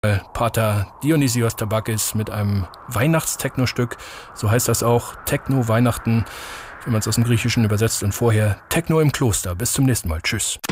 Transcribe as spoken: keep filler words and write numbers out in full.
Pater Dionysios Tabakis mit einem Weihnachtstechno-Stück. So heißt das auch, Techno Weihnachten, wenn man es aus dem Griechischen übersetzt. Und vorher Techno im Kloster. Bis zum nächsten Mal. Tschüss.